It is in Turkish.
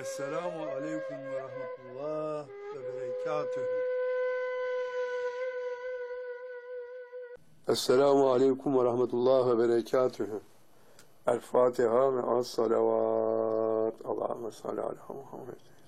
Esselamu aleyküm ve rahmetullah ve berekatühü. Esselamu aleyküm ve rahmetullah ve berekatühü. El Fatiha ve as salavat. Allahümme salli ala Muhammed.